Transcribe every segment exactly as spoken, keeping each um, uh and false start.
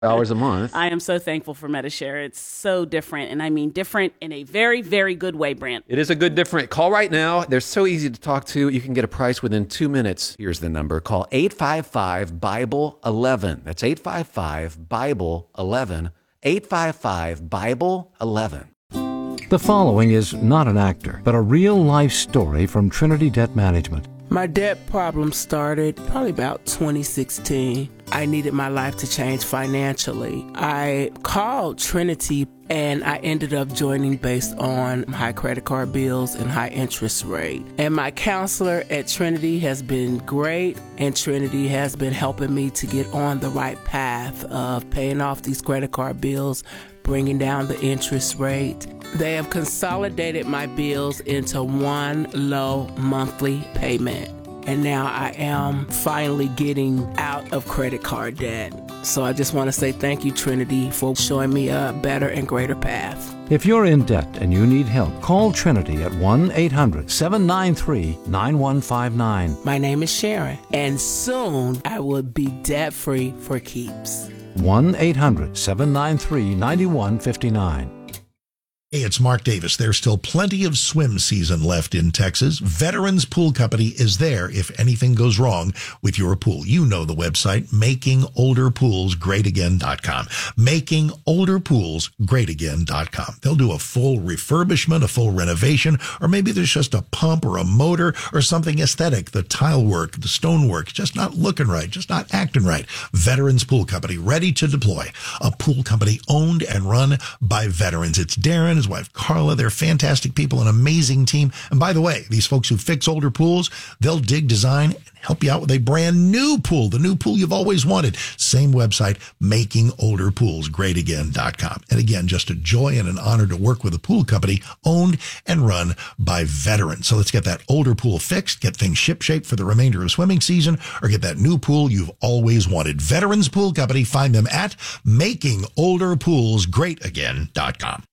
dollars a month. I am so thankful for Medi-Share. It's so different, and I mean different in a very, very good way, Brant. It is a good different. Call right now. They're so easy to talk to. You can get a price within two minutes. Here's the number. Call eight five five, Bible eleven. That's eight five five, Bible eleven. eight five five, Bible eleven. The following is not an actor, but a real-life story from Trinity Debt Management. My debt problem started probably about twenty sixteen. I needed my life to change financially. I called Trinity and I ended up joining based on high credit card bills and high interest rate. And my counselor at Trinity has been great, and Trinity has been helping me to get on the right path of paying off these credit card bills, bringing down the interest rate. They have consolidated my bills into one low monthly payment. And now I am finally getting out of credit card debt. So I just want to say thank you, Trinity, for showing me a better and greater path. If you're in debt and you need help, call Trinity at one eight hundred, seven nine three, nine one five nine. My name is Sharon, and soon I will be debt-free for keeps. one eight hundred, seven nine three, nine one five nine. Hey, it's Mark Davis. There's still plenty of swim season left in Texas. Veterans Pool Company is there if anything goes wrong with your pool. You know the website, making older pools great again dot com. making older pools great again dot com. They'll do a full refurbishment, a full renovation, or maybe there's just a pump or a motor or something aesthetic. The tile work, the stone work, just not looking right, just not acting right. Veterans Pool Company, ready to deploy. A pool company owned and run by veterans. It's Darren, his wife Carla. They're fantastic people, an amazing team. And by the way, these folks who fix older pools, they'll dig, design, and help you out with a brand new pool, the new pool you've always wanted. Same website, making older pools great again dot com. And again, just a joy and an honor to work with a pool company owned and run by veterans. So let's get that older pool fixed, get things shipshape for the remainder of swimming season, or get that new pool you've always wanted. Veterans Pool Company, find them at making older pools great again dot com.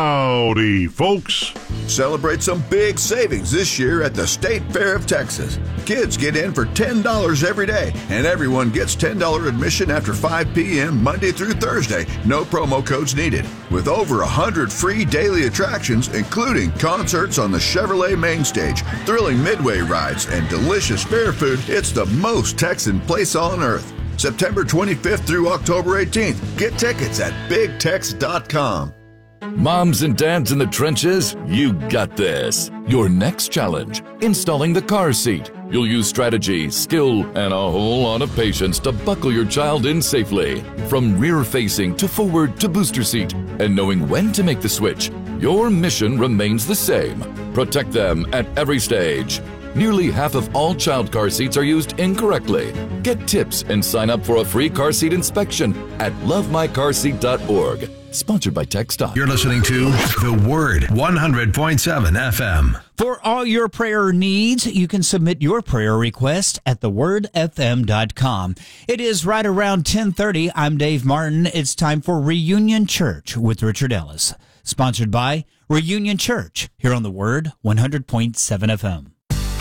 Howdy, folks. Celebrate some big savings this year at the State Fair of Texas. Kids get in for ten dollars every day, and everyone gets ten dollars admission after five p.m. Monday through Thursday. No promo codes needed. With over one hundred free daily attractions, including concerts on the Chevrolet main stage, thrilling midway rides, and delicious fair food, it's the most Texan place on earth. September twenty-fifth through October eighteenth. Get tickets at big tex dot com. Moms and dads in the trenches, you got this. Your next challenge, installing the car seat. You'll use strategy, skill, and a whole lot of patience to buckle your child in safely. From rear-facing to forward to booster seat, and knowing when to make the switch, your mission remains the same. Protect them at every stage. Nearly half of all child car seats are used incorrectly. Get tips and sign up for a free car seat inspection at love my car seat dot org. Sponsored by TechStop. You're listening to The Word, one hundred point seven F M. For all your prayer needs, you can submit your prayer request at the word f m dot com. It is right around ten thirty. I'm Dave Martin. It's time for Reunion Church with Richard Ellis. Sponsored by Reunion Church, here on The Word, one hundred point seven F M.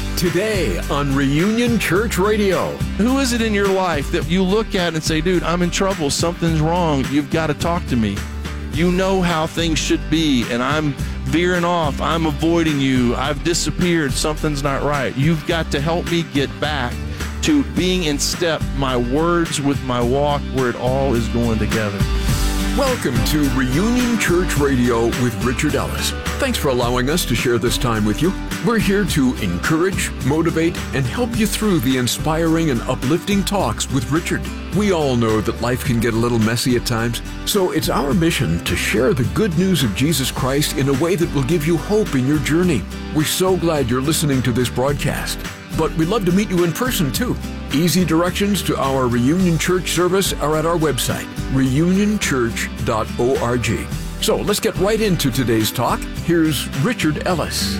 Today on Reunion Church Radio. Who is it in your life that you look at and say, dude, I'm in trouble, something's wrong, you've got to talk to me. You know how things should be, and I'm veering off, I'm avoiding you, I've disappeared, something's not right. You've got to help me get back to being in step, my words with my walk, where it all is going together. Welcome to Reunion Church Radio with Richard Ellis. Thanks for allowing us to share this time with you. We're here to encourage, motivate, and help you through the inspiring and uplifting talks with Richard. We all know that life can get a little messy at times, so it's our mission to share the good news of Jesus Christ in a way that will give you hope in your journey. We're so glad you're listening to this broadcast, but we'd love to meet you in person too. Easy directions to our Reunion Church service are at our website, reunion church dot org. So let's get right into today's talk. Here's Richard Ellis.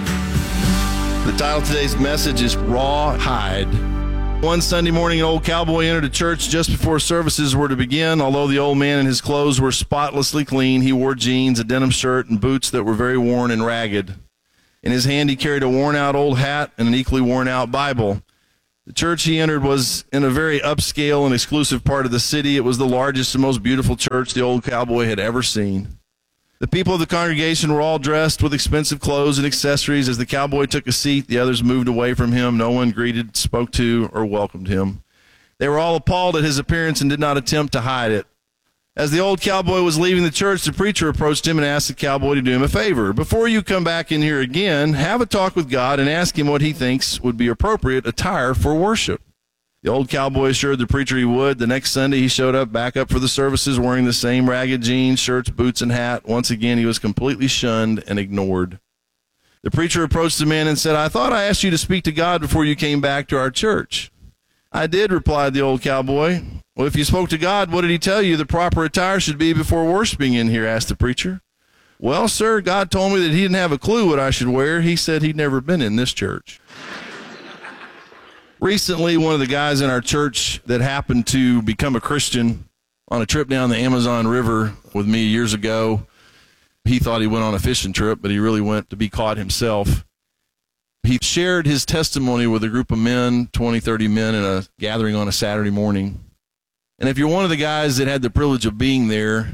The title of today's message is Rawhide. One Sunday morning, an old cowboy entered a church just before services were to begin. Although the old man and his clothes were spotlessly clean, he wore jeans, a denim shirt, and boots that were very worn and ragged. In his hand, he carried a worn-out old hat and an equally worn-out Bible. The church he entered was in a very upscale and exclusive part of the city. It was the largest and most beautiful church the old cowboy had ever seen. The people of the congregation were all dressed with expensive clothes and accessories. As the cowboy took a seat, the others moved away from him. No one greeted, spoke to, or welcomed him. They were all appalled at his appearance and did not attempt to hide it. As the old cowboy was leaving the church, the preacher approached him and asked the cowboy to do him a favor. Before you come back in here again, have a talk with God and ask him what he thinks would be appropriate attire for worship. The old cowboy assured the preacher he would. The next Sunday, he showed up back up for the services wearing the same ragged jeans, shirts, boots, and hat. Once again, he was completely shunned and ignored. The preacher approached the man and said, I thought I asked you to speak to God before you came back to our church. I did, replied the old cowboy. Well, if you spoke to God, what did he tell you the proper attire should be before worshiping in here? Asked the preacher. Well, sir, God told me that he didn't have a clue what I should wear. He said he'd never been in this church. Recently, one of the guys in our church that happened to become a Christian on a trip down the Amazon River with me years ago, he thought he went on a fishing trip, but he really went to be caught himself. He shared his testimony with a group of men, twenty, thirty men, in a gathering on a Saturday morning. And if you're one of the guys that had the privilege of being there,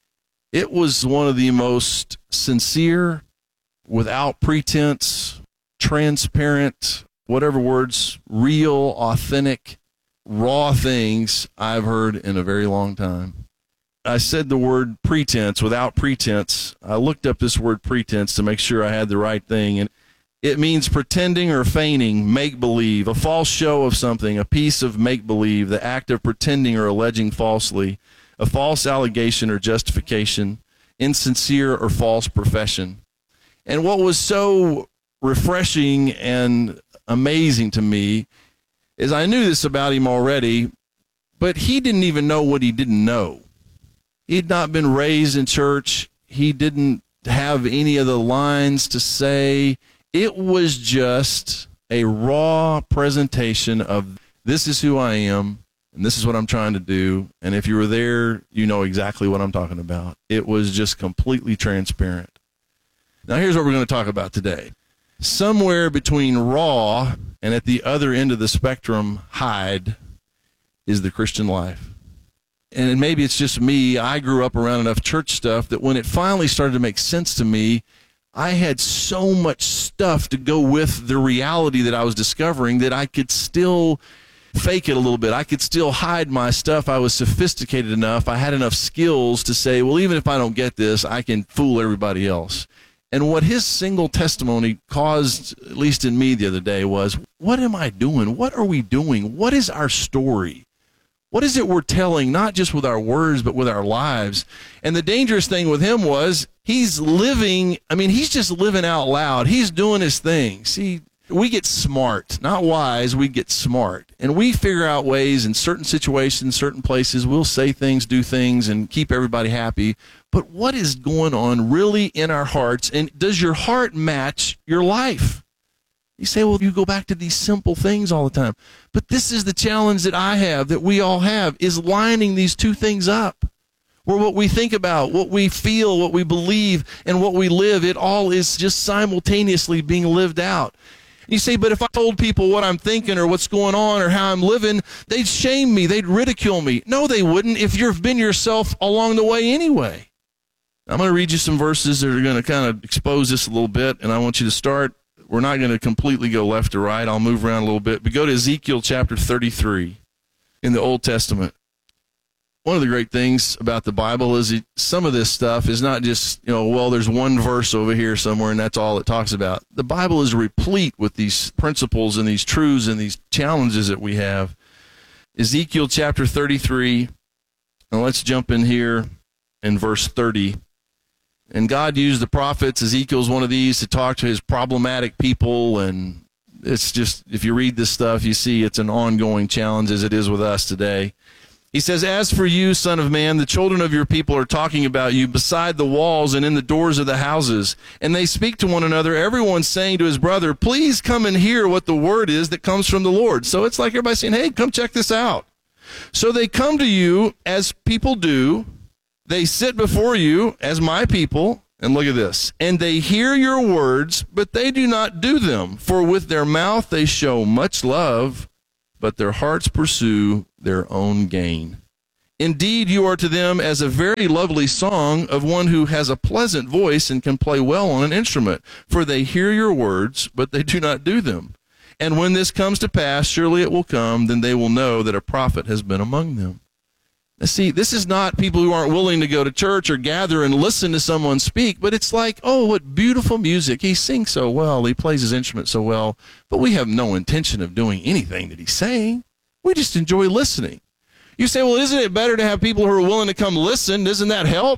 it was one of the most sincere, without pretense, transparent, whatever words, real, authentic, raw things I've heard in a very long time. I said the word pretense without pretense. I looked up this word pretense to make sure I had the right thing, and it means pretending or feigning, make-believe, a false show of something, a piece of make-believe, the act of pretending or alleging falsely, a false allegation or justification, insincere or false profession. And what was so refreshing and amazing to me is I knew this about him already, but he didn't even know what he didn't know. He'd not been raised in church. He didn't have any of the lines to say. It was just a raw presentation of this is who I am and this is what I'm trying to do. And if you were there, you know exactly what I'm talking about. It was just completely transparent. Now here's what we're going to talk about today. Somewhere between raw and at the other end of the spectrum, hide, is the Christian life. And maybe it's just me. I grew up around enough church stuff that when it finally started to make sense to me, I had so much stuff to go with the reality that I was discovering that I could still fake it a little bit. I could still hide my stuff. I was sophisticated enough. I had enough skills to say, well, even if I don't get this, I can fool everybody else. And what his single testimony caused, at least in me the other day, was, what am I doing? What are we doing? What is our story? What is it we're telling, not just with our words, but with our lives? And the dangerous thing with him was he's living, I mean, he's just living out loud. He's doing his thing. See, we get smart, not wise, we get smart. And we figure out ways in certain situations, certain places, we'll say things, do things, and keep everybody happy. But what is going on really in our hearts? And does your heart match your life? You say, well, you go back to these simple things all the time. But this is the challenge that I have, that we all have, is lining these two things up. Where what we think about, what we feel, what we believe, and what we live, it all is just simultaneously being lived out. You say, but if I told people what I'm thinking or what's going on or how I'm living, they'd shame me, they'd ridicule me. No, they wouldn't if you've been yourself along the way anyway. I'm going to read you some verses that are going to kind of expose this a little bit, and I want you to start. We're not going to completely go left to right. I'll move around a little bit. But go to Ezekiel chapter thirty-three in the Old Testament. One of the great things about the Bible is it, some of this stuff is not just, you know, well, there's one verse over here somewhere and that's all it talks about. The Bible is replete with these principles and these truths and these challenges that we have. Ezekiel chapter thirty-three, and let's jump in here in verse thirty. And God used the prophets, Ezekiel's one of these, to talk to his problematic people. And it's just, if you read this stuff, you see it's an ongoing challenge as it is with us today. He says, as for you, son of man, the children of your people are talking about you beside the walls and in the doors of the houses. And they speak to one another, everyone saying to his brother, please come and hear what the word is that comes from the Lord. So it's like everybody saying, hey, come check this out. So they come to you as people do. They sit before you as my people, and look at this, and they hear your words, but they do not do them. For with their mouth they show much love, but their hearts pursue their own gain. Indeed, you are to them as a very lovely song of one who has a pleasant voice and can play well on an instrument, for they hear your words, but they do not do them. And when this comes to pass, surely it will come, then they will know that a prophet has been among them. Now, see, this is not people who aren't willing to go to church or gather and listen to someone speak, but it's like, oh, what beautiful music. He sings so well. He plays his instrument so well, but we have no intention of doing anything that he's saying. We just enjoy listening. You say, well, isn't it better to have people who are willing to come listen? Doesn't that help?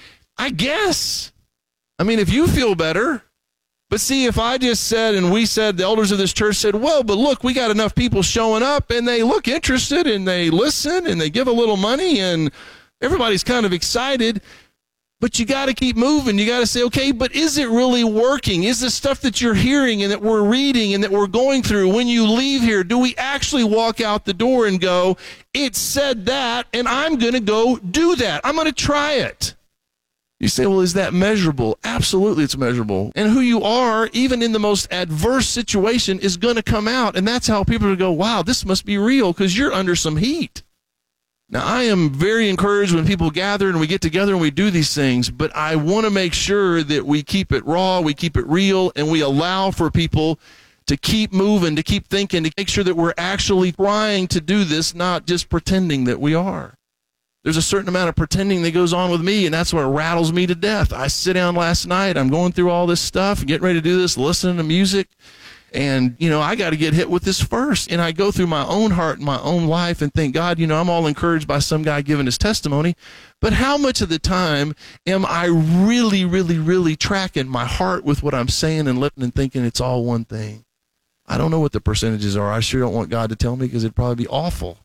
I guess. I mean, if you feel better. But see, if I just said, and we said, the elders of this church said, well, but look, we got enough people showing up, and they look interested, and they listen, and they give a little money, and everybody's kind of excited. But you got to keep moving. You got to say, okay, but is it really working? Is the stuff that you're hearing and that we're reading and that we're going through, when you leave here, do we actually walk out the door and go, it said that, and I'm going to go do that. I'm going to try it. You say, well, is that measurable? Absolutely, it's measurable. And who you are, even in the most adverse situation, is going to come out. And that's how people will go, wow, this must be real, because you're under some heat. Now, I am very encouraged when people gather and we get together and we do these things, but I want to make sure that we keep it raw, we keep it real, and we allow for people to keep moving, to keep thinking, to make sure that we're actually trying to do this, not just pretending that we are. There's a certain amount of pretending that goes on with me, and that's what rattles me to death. I sit down last night, I'm going through all this stuff, getting ready to do this, listening to music, and, you know, I got to get hit with this first. And I go through my own heart and my own life and think, God, you know, I'm all encouraged by some guy giving his testimony, but how much of the time am I really, really, really tracking my heart with what I'm saying and living and thinking it's all one thing? I don't know what the percentages are. I sure don't want God to tell me, because it'd probably be awful.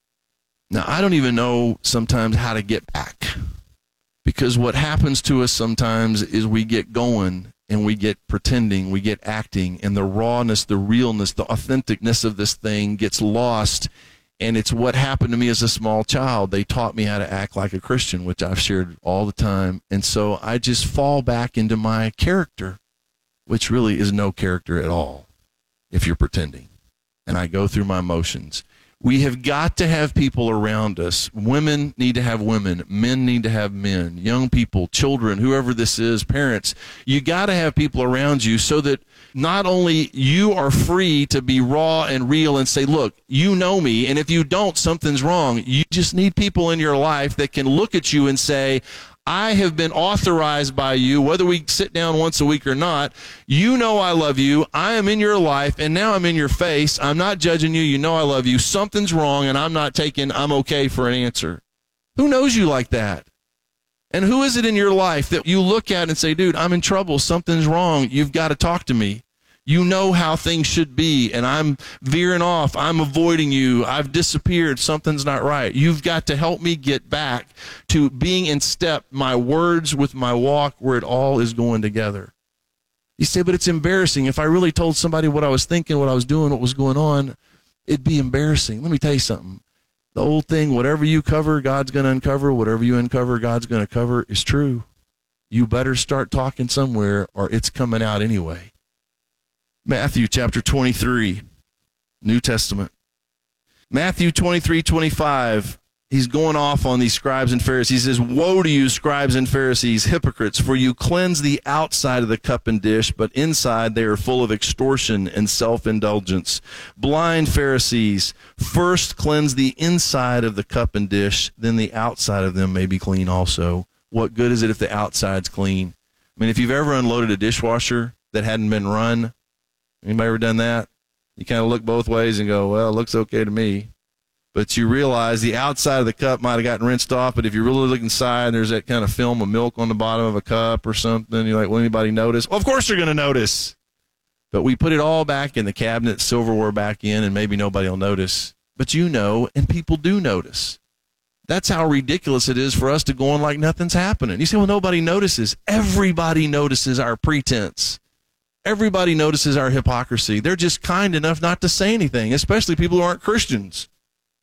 Now, I don't even know sometimes how to get back, because what happens to us sometimes is we get going and we get pretending, we get acting, and the rawness, the realness, the authenticness of this thing gets lost. And it's what happened to me as a small child. They taught me how to act like a Christian, which I've shared all the time. And so I just fall back into my character, which really is no character at all if you're pretending. And I go through my motions. We have got to have people around us. Women need to have women. Men need to have men. Young people, children, whoever this is, parents. You got to have people around you so that not only you are free to be raw and real and say, look, you know me, and if you don't, something's wrong. You just need people in your life that can look at you and say, I have been authorized by you, whether we sit down once a week or not. You know I love you. I am in your life, and now I'm in your face. I'm not judging you. You know I love you. Something's wrong, and I'm not taking I'm okay for an answer. Who knows you like that? And who is it in your life that you look at and say, dude, I'm in trouble. Something's wrong. You've got to talk to me. You know how things should be, and I'm veering off. I'm avoiding you. I've disappeared. Something's not right. You've got to help me get back to being in step, my words with my walk, where it all is going together. You say, but it's embarrassing. If I really told somebody what I was thinking, what I was doing, what was going on, it'd be embarrassing. Let me tell you something. The old thing, whatever you cover, God's going to uncover. Whatever you uncover, God's going to cover, is true. You better start talking somewhere, or it's coming out anyway. Matthew chapter twenty-three, New Testament. Matthew twenty-three, twenty-five, he's going off on these scribes and Pharisees. He says, woe to you, scribes and Pharisees, hypocrites, for you cleanse the outside of the cup and dish, but inside they are full of extortion and self-indulgence. Blind Pharisees, first cleanse the inside of the cup and dish, then the outside of them may be clean also. What good is it if the outside's clean? I mean, if you've ever unloaded a dishwasher that hadn't been run, anybody ever done that? You kind of look both ways and go, well, it looks okay to me. But you realize the outside of the cup might have gotten rinsed off, but if you really look inside, there's that kind of film of milk on the bottom of a cup or something. You're like, will anybody notice? Well, of course they're going to notice. But we put it all back in the cabinet, silverware back in, and maybe nobody will notice. But you know, and people do notice. That's how ridiculous it is for us to go on like nothing's happening. You say, well, nobody notices. Everybody notices our pretense. Everybody notices our hypocrisy. They're just kind enough not to say anything, especially people who aren't Christians.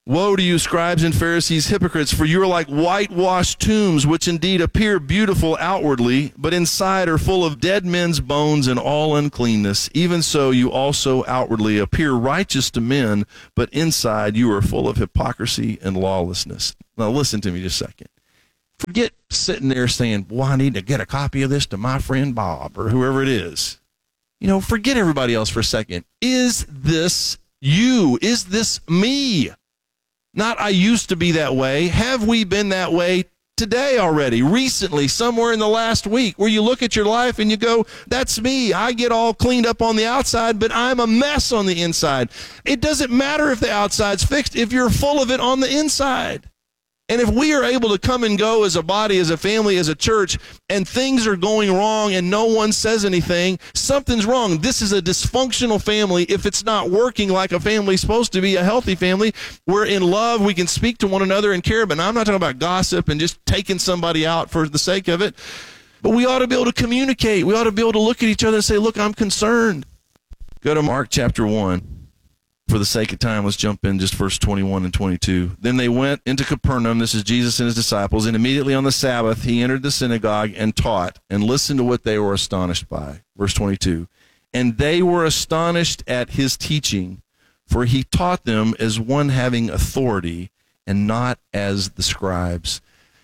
Woe to you, scribes and Pharisees, hypocrites, for you are like whitewashed tombs, which indeed appear beautiful outwardly, but inside are full of dead men's bones and all uncleanness. Even so, you also outwardly appear righteous to men, but inside you are full of hypocrisy and lawlessness. Now listen to me just a second. Forget sitting there saying, well, I need to get a copy of this to my friend Bob or whoever it is. You know, forget everybody else for a second. Is this you? Is this me? Not I used to be that way. Have we been that way today already, recently, somewhere in the last week, where you look at your life and you go, that's me. I get all cleaned up on the outside, but I'm a mess on the inside. It doesn't matter if the outside's fixed if you're full of it on the inside. And if we are able to come and go as a body, as a family, as a church, and things are going wrong and no one says anything, something's wrong. This is a dysfunctional family if it's not working like a family's supposed to be, a healthy family. We're in love. We can speak to one another and care. But now I'm not talking about gossip and just taking somebody out for the sake of it. But we ought to be able to communicate. We ought to be able to look at each other and say, look, I'm concerned. Go to Mark chapter one. For the sake of time, let's jump in just verse twenty-one and twenty-two. Then they went into Capernaum, this is Jesus and his disciples, and immediately on the Sabbath he entered the synagogue and taught, and listened to what they were astonished by. Verse twenty-two. And they were astonished at his teaching, for he taught them as one having authority, and not as the scribes.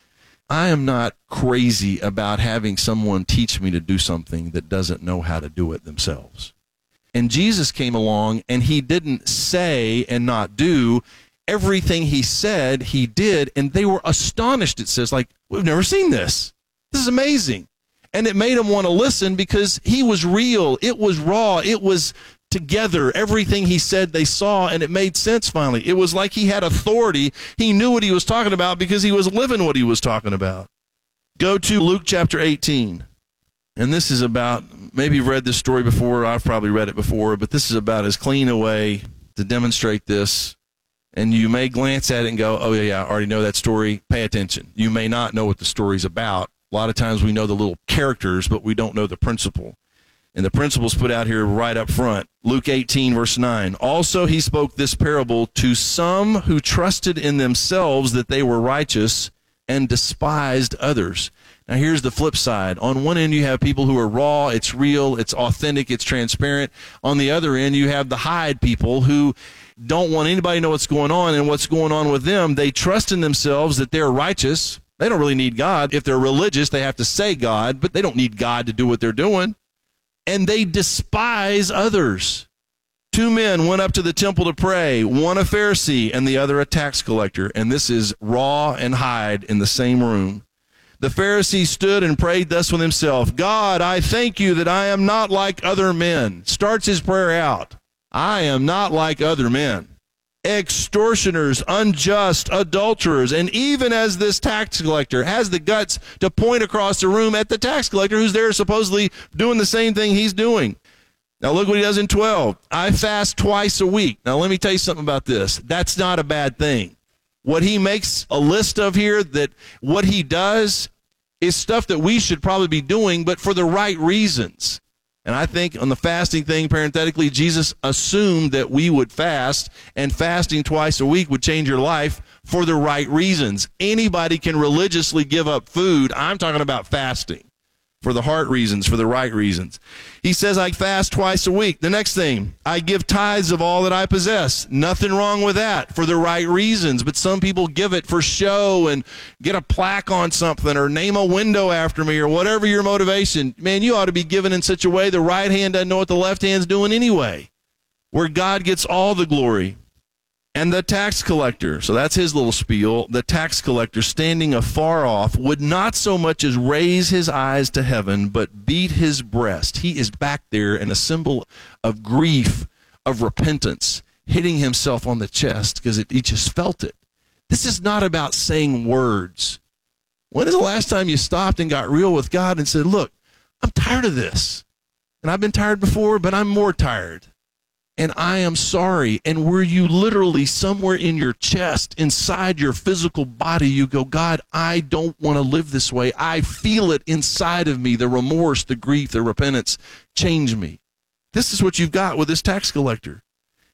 I am not crazy about having someone teach me to do something that doesn't know how to do it themselves. And Jesus came along, and he didn't say and not do. Everything he said, he did, and they were astonished, it says, like, we've never seen this. This is amazing. And it made them want to listen because he was real. It was raw. It was together. Everything he said, they saw, and it made sense finally. It was like he had authority. He knew what he was talking about because he was living what he was talking about. Go to Luke chapter eighteen. And this is about, maybe you've read this story before, I've probably read it before, but this is about as clean a way to demonstrate this. And you may glance at it and go, oh, yeah, yeah, I already know that story. Pay attention. You may not know what the story's about. A lot of times we know the little characters, but we don't know the principle. And the principle's put out here right up front. Luke eighteen, verse nine. Also he spoke this parable to some who trusted in themselves that they were righteous and despised others. Now, here's the flip side. On one end, you have people who are raw, it's real, it's authentic, it's transparent. On the other end, you have the hide people who don't want anybody to know what's going on and what's going on with them. They trust in themselves that they're righteous. They don't really need God. If they're religious, they have to say God, but they don't need God to do what they're doing. And they despise others. Two men went up to the temple to pray, one a Pharisee and the other a tax collector. And this is raw and hide in the same room. The Pharisee stood and prayed thus with himself, God, I thank you that I am not like other men. Starts his prayer out. I am not like other men. Extortioners, unjust, adulterers, and even as this tax collector has the guts to point across the room at the tax collector who's there supposedly doing the same thing he's doing. Now look what he does in twelve. I fast twice a week. Now let me tell you something about this. That's not a bad thing. What he makes a list of here, that what he does is stuff that we should probably be doing, but for the right reasons. And I think on the fasting thing, parenthetically, Jesus assumed that we would fast, and fasting twice a week would change your life for the right reasons. Anybody can religiously give up food. I'm talking about fasting for the heart reasons, for the right reasons. He says, I fast twice a week. The next thing, I give tithes of all that I possess. Nothing wrong with that for the right reasons. But some people give it for show and get a plaque on something or name a window after me or whatever your motivation. Man, you ought to be given in such a way the right hand doesn't know what the left hand's doing anyway, where God gets all the glory. And the tax collector, so that's his little spiel, the tax collector standing afar off would not so much as raise his eyes to heaven, but beat his breast. He is back there in a symbol of grief, of repentance, hitting himself on the chest because he just felt it. This is not about saying words. When is the last time you stopped and got real with God and said, look, I'm tired of this. And I've been tired before, but I'm more tired. And I am sorry. And were you literally somewhere in your chest, inside your physical body, you go, God, I don't want to live this way. I feel it inside of me, the remorse, the grief, the repentance. Change me. This is what you've got with this tax collector.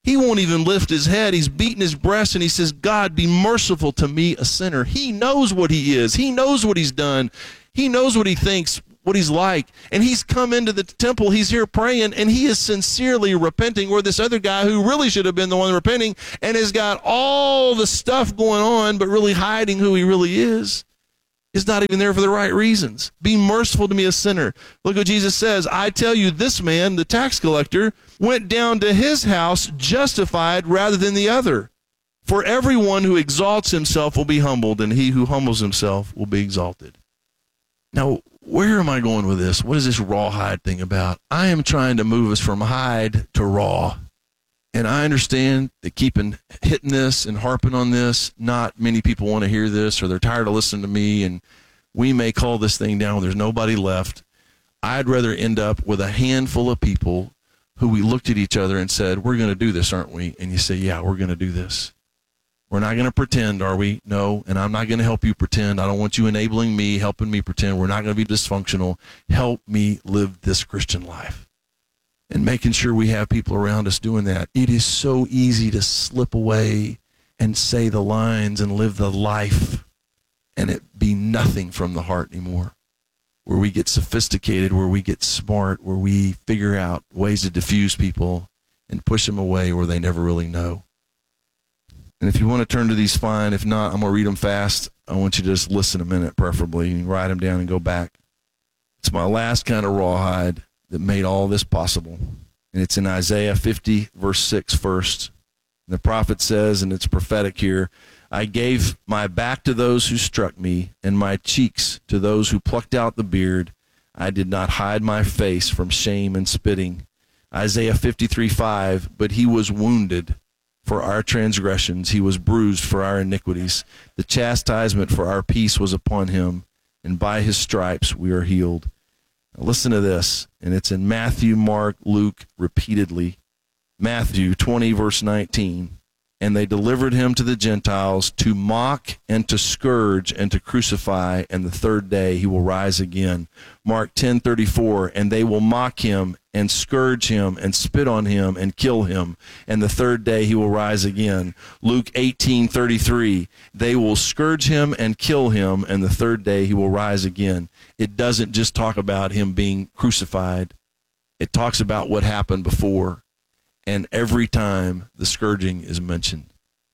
He won't even lift his head. He's beating his breast, and he says, God, be merciful to me, a sinner. He knows what he is. He knows what he's done. He knows what he thinks, what he's like. And he's come into the temple. He's here praying, and he is sincerely repenting, where this other guy who really should have been the one repenting and has got all the stuff going on but really hiding who he really is, is not even there for the right reasons. Be merciful to me, a sinner. Look what Jesus says. I tell you, this man, the tax collector, went down to his house justified rather than the other. For everyone who exalts himself will be humbled, and he who humbles himself will be exalted. Now, where am I going with this? What is this rawhide thing about? I am trying to move us from hide to raw. And I understand that keeping hitting this and harping on this, not many people want to hear this, or they're tired of listening to me, and we may call this thing down when there's nobody left. I'd rather end up with a handful of people who we looked at each other and said, we're going to do this, aren't we? And you say, yeah, we're going to do this. We're not going to pretend, are we? No, and I'm not going to help you pretend. I don't want you enabling me, helping me pretend. We're not going to be dysfunctional. Help me live this Christian life. And making sure we have people around us doing that. It is so easy to slip away and say the lines and live the life and it be nothing from the heart anymore. Where we get sophisticated, where we get smart, where we figure out ways to diffuse people and push them away where they never really know. And if you want to turn to these, fine. If not, I'm going to read them fast. I want you to just listen a minute, preferably. You can write them down and go back. It's my last kind of rawhide that made all this possible. And it's in Isaiah fifty, verse six first. And the prophet says, and it's prophetic here, I gave my back to those who struck me, and my cheeks to those who plucked out the beard. I did not hide my face from shame and spitting. Isaiah fifty-three five, but he was wounded for our transgressions, he was bruised for our iniquities. The chastisement for our peace was upon him, and by his stripes we are healed. Now listen to this, and it's in Matthew, Mark, Luke, repeatedly. Matthew twenty, verse nineteen. And they delivered him to the Gentiles to mock and to scourge and to crucify, and the third day he will rise again. Mark ten thirty-four, and they will mock him and scourge him and spit on him and kill him, and the third day he will rise again. Luke eighteen thirty-three, they will scourge him and kill him, and the third day he will rise again. It doesn't just talk about him being crucified. It talks about what happened before. And every time the scourging is mentioned,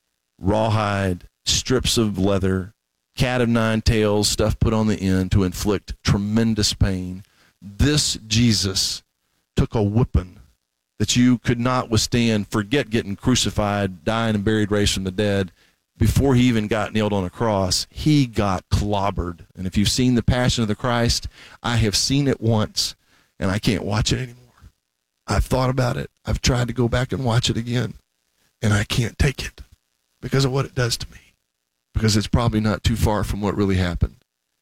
rawhide, strips of leather, cat of nine tails, stuff put on the end to inflict tremendous pain. This Jesus took a whipping that you could not withstand. Forget getting crucified, dying and buried, raised from the dead. Before he even got nailed on a cross, he got clobbered. And if you've seen The Passion of the Christ, I have seen it once, and I can't watch it anymore. I've thought about it. I've tried to go back and watch it again, and I can't take it because of what it does to me, because it's probably not too far from what really happened.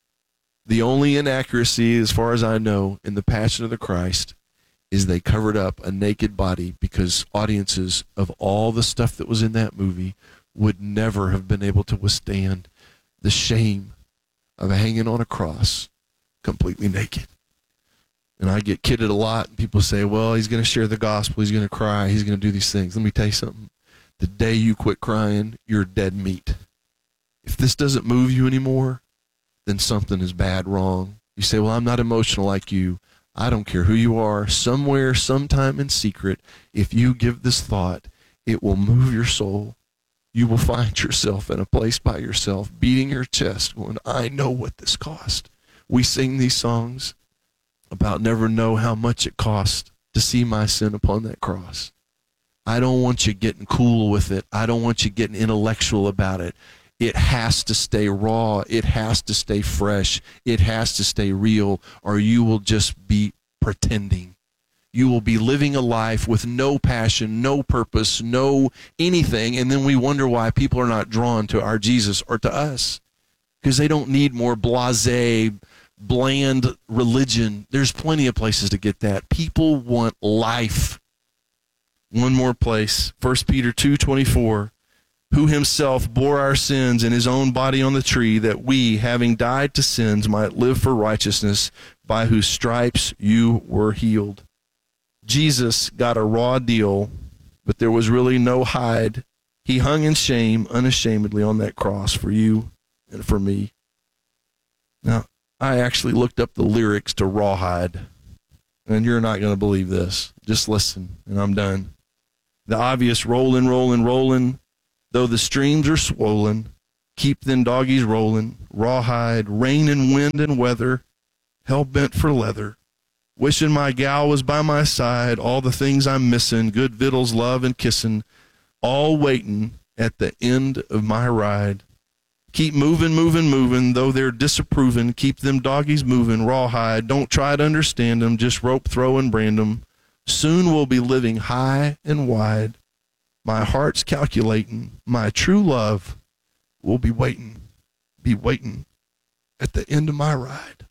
The only inaccuracy, as far as I know, in The Passion of the Christ is they covered up a naked body because audiences of all the stuff that was in that movie would never have been able to withstand the shame of hanging on a cross completely naked. And I get kidded a lot, and people say, well, he's going to share the gospel, he's going to cry, he's going to do these things. Let me tell you something. The day you quit crying, you're dead meat. If this doesn't move you anymore, then something is bad wrong. You say, well, I'm not emotional like you. I don't care who you are. Somewhere, sometime in secret, if you give this thought, it will move your soul. You will find yourself in a place by yourself, beating your chest, going, I know what this cost. We sing these songs about never know how much it cost to see my sin upon that cross. I don't want you getting cool with it. I don't want you getting intellectual about it. It has to stay raw. It has to stay fresh. It has to stay real, or you will just be pretending. You will be living a life with no passion, no purpose, no anything, and then we wonder why people are not drawn to our Jesus or to us, because they don't need more blasé, bland religion. There's plenty of places to get that. People want life. One more place, First Peter two twenty-four, who himself bore our sins in his own body on the tree, that we, having died to sins, might live for righteousness, by whose stripes you were healed. Jesus got a raw deal but there was really no hide. He hung in shame unashamedly on that cross for you and for me. Now, I actually looked up the lyrics to Rawhide, and you're not going to believe this. Just listen, and I'm done. The obvious rollin', rollin', rollin', though the streams are swollen, keep them doggies rollin', rawhide, rain and wind and weather, hell bent for leather. Wishing my gal was by my side, all the things I'm missin', good victuals, love, and kissin', all waitin' at the end of my ride. Keep movin', movin', movin', though they're disapprovin', keep them doggies movin', rawhide, don't try to understand 'em, just rope, throw, and brand 'em. Soon we'll be living high and wide. My heart's calculatin', my true love will be waitin', be waitin' at the end of my ride.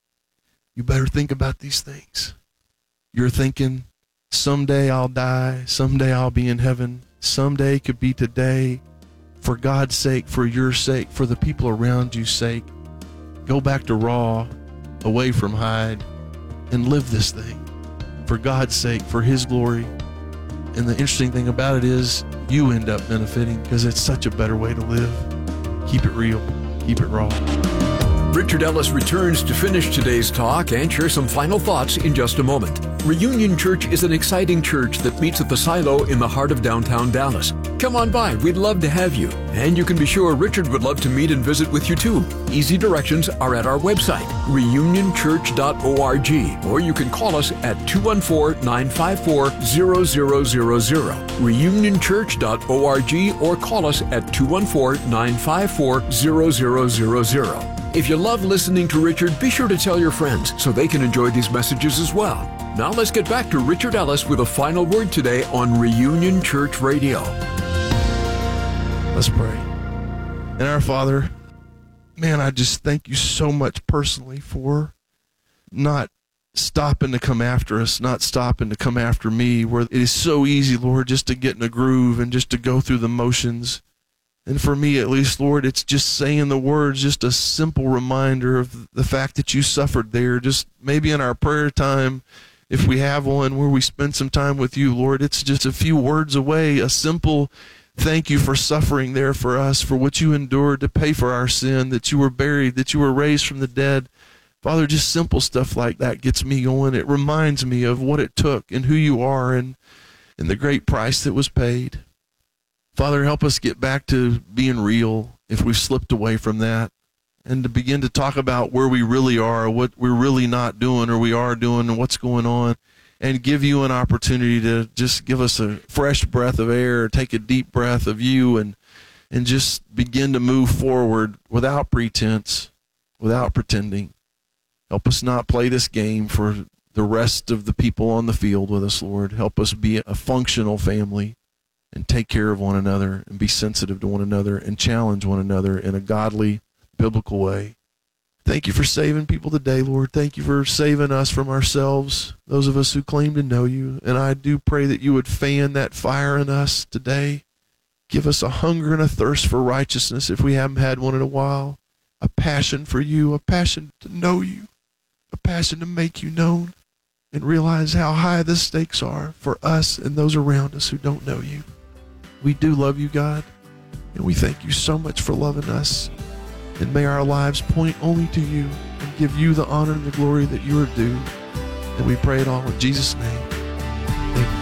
You better think about these things. You're thinking, someday I'll die, someday I'll be in heaven, someday could be today. For God's sake, for your sake, for the people around you's sake, go back to raw, away from hide, and live this thing. For God's sake, for his glory. And the interesting thing about it is you end up benefiting because it's such a better way to live. Keep it real. Keep it raw. Richard Ellis returns to finish today's talk and share some final thoughts in just a moment. Reunion Church is an exciting church that meets at the Silo in the heart of downtown Dallas. Come on by, we'd love to have you. And you can be sure Richard would love to meet and visit with you too. Easy directions are at our website, reunion church dot org, or you can call us at two one four, nine five four, zero zero zero zero, reunion church dot org, or call us at two one four, nine five four, zero zero zero zero. If you love listening to Richard, be sure to tell your friends so they can enjoy these messages as well. Now let's get back to Richard Ellis with a final word today on Reunion Church Radio. Let's pray. And our Father, man, I just thank you so much personally for not stopping to come after us, not stopping to come after me, where it is so easy, Lord, just to get in a groove and just to go through the motions. And for me, at least, Lord, it's just saying the words, just a simple reminder of the fact that you suffered there. Just maybe in our prayer time, if we have one where we spend some time with you, Lord, it's just a few words away, a simple thank you for suffering there for us, for what you endured to pay for our sin, that you were buried, that you were raised from the dead. Father, just simple stuff like that gets me going. It reminds me of what it took and who you are and, and the great price that was paid. Father, help us get back to being real if we've slipped away from that, and to begin to talk about where we really are, what we're really not doing or we are doing, and what's going on, and give you an opportunity to just give us a fresh breath of air, take a deep breath of you, and and just begin to move forward without pretense, without pretending. Help us not play this game for the rest of the people on the field with us, Lord. Help us be a functional family and take care of one another and be sensitive to one another and challenge one another in a godly, biblical way. Thank you for saving people today, Lord. Thank you for saving us from ourselves, those of us who claim to know you. And I do pray that you would fan that fire in us today. Give us a hunger and a thirst for righteousness if we haven't had one in a while. A passion for you, a passion to know you, a passion to make you known, and realize how high the stakes are for us and those around us who don't know you. We do love you, God, and we thank you so much for loving us. And may our lives point only to you and give you the honor and the glory that you are due. And we pray it all in Jesus' name. Amen.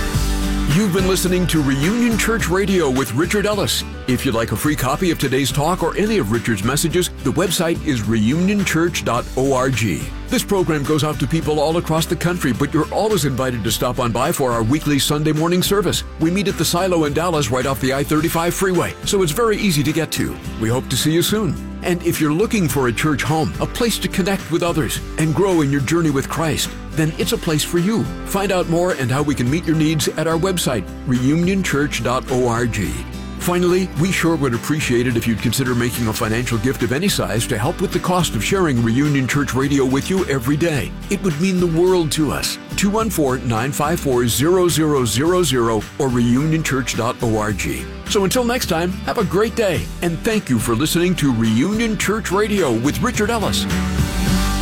You've been listening to Reunion Church Radio with Richard Ellis. If you'd like a free copy of today's talk or any of Richard's messages, the website is reunion church dot org. This program goes out to people all across the country, but you're always invited to stop on by for our weekly Sunday morning service. We meet at the Silo in Dallas right off the I thirty-five freeway, so it's very easy to get to. We hope to see you soon. And if you're looking for a church home, a place to connect with others and grow in your journey with Christ, then it's a place for you. Find out more and how we can meet your needs at our website, reunion church dot org. Finally, we sure would appreciate it if you'd consider making a financial gift of any size to help with the cost of sharing Reunion Church Radio with you every day. It would mean the world to us. two one four, nine five four, zero zero zero zero or reunion church dot org. So until next time, have a great day, and thank you for listening to Reunion Church Radio with Richard Ellis.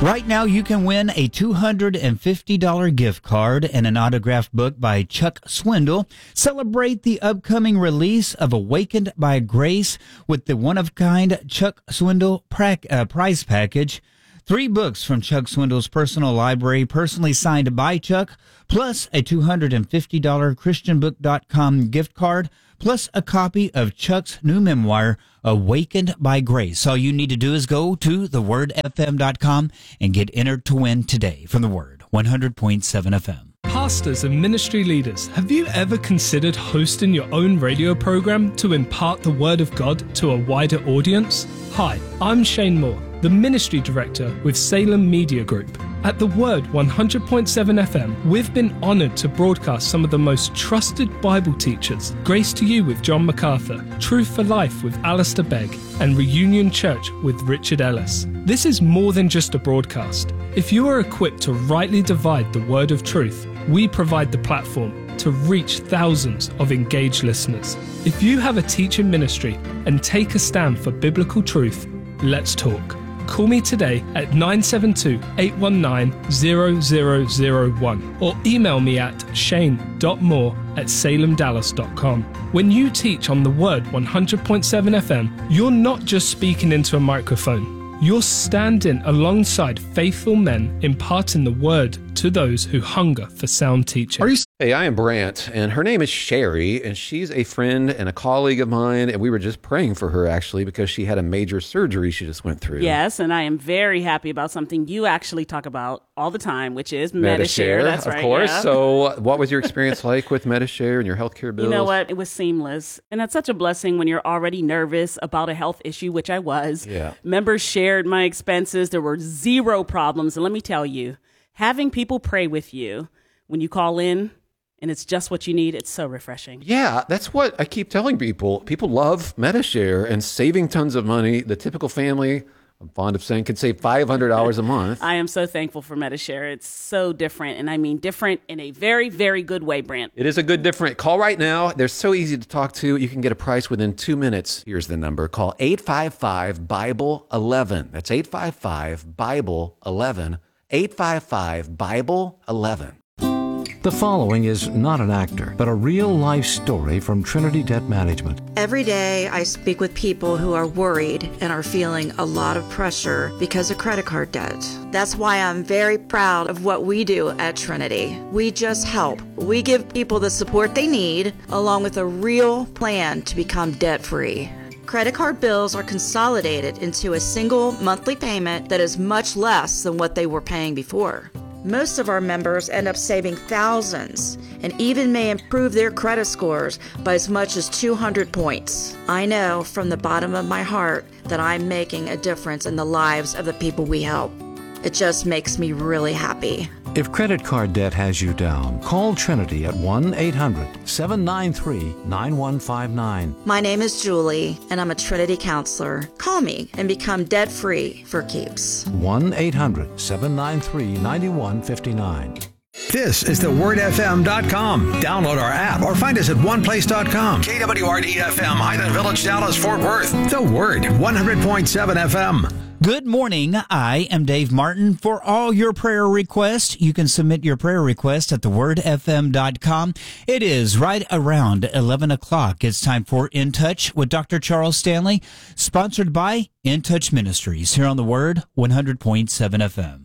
Right now, you can win a two hundred fifty dollars gift card and an autographed book by Chuck Swindoll. Celebrate the upcoming release of Awakened by Grace with the one-of-kind Chuck Swindoll pra- uh, prize package. Three books from Chuck Swindoll's personal library, personally signed by Chuck, plus a two hundred fifty dollars Christian book dot com gift card, plus a copy of Chuck's new memoir, Awakened by Grace. All you need to do is go to the word f m dot com and get entered to win today from The Word, one hundred point seven F M. Pastors and ministry leaders, have you ever considered hosting your own radio program to impart the Word of God to a wider audience? Hi, I'm Shane Moore, the Ministry Director with Salem Media Group. At The Word one hundred point seven F M, we've been honored to broadcast some of the most trusted Bible teachers, Grace to You with John MacArthur, Truth for Life with Alistair Begg, and Reunion Church with Richard Ellis. This is more than just a broadcast. If you are equipped to rightly divide the word of truth, we provide the platform to reach thousands of engaged listeners. If you have a teaching ministry and take a stand for biblical truth, let's talk. Call me today at nine seven two, eight one nine, zero zero zero one or email me at shane dot moore at salem dallas dot com. When you teach on The Word one hundred point seven F M, you're not just speaking into a microphone. You're standing alongside faithful men imparting the Word to those who hunger for sound teaching. Are you? Hey, I am Brant, and her name is Sherry, and she's a friend and a colleague of mine, and we were just praying for her, actually, because she had a major surgery she just went through. Yes, and I am very happy about something you actually talk about all the time, which is Medi-Share. That's of right, course. yeah. So what was your experience like with Medi-Share and your healthcare bills? You know what? It was seamless. And that's such a blessing when you're already nervous about a health issue, which I was. Yeah. Members shared my expenses. There were zero problems. And let me tell you, having people pray with you when you call in, and it's just what you need, it's so refreshing. Yeah, that's what I keep telling people. People love Medi-Share and saving tons of money. The typical family, I'm fond of saying, can save five hundred dollars a month. I am so thankful for Medi-Share. It's so different, and I mean different in a very, very good way, Brant. It is a good different. Call right now. They're so easy to talk to. You can get a price within two minutes. Here's the number. Call eight five five, Bible eleven. That's eight five five, Bible eleven. eight five five, Bible eleven. The following is not an actor, but a real-life story from Trinity Debt Management. Every day I speak with people who are worried and are feeling a lot of pressure because of credit card debt. That's why I'm very proud of what we do at Trinity. We just help. We give people the support they need, along with a real plan to become debt-free. Credit card bills are consolidated into a single monthly payment that is much less than what they were paying before. Most of our members end up saving thousands and even may improve their credit scores by as much as two hundred points. I know from the bottom of my heart that I'm making a difference in the lives of the people we help. It just makes me really happy. If credit card debt has you down, call Trinity at one eight hundred, seven nine three, nine one five nine. My name is Julie, and I'm a Trinity counselor. Call me and become debt-free for keeps. one eight hundred, seven nine three, nine one five nine. This is the word f m dot com. Download our app or find us at one place dot com. K W R D F M, Highland Village, Dallas, Fort Worth. The Word, one hundred point seven F M. Good morning. I am Dave Martin. For all your prayer requests, you can submit your prayer request at the word f m dot com. It is right around eleven o'clock. It's time for In Touch with Doctor Charles Stanley, sponsored by In Touch Ministries here on the Word, one hundred point seven F M.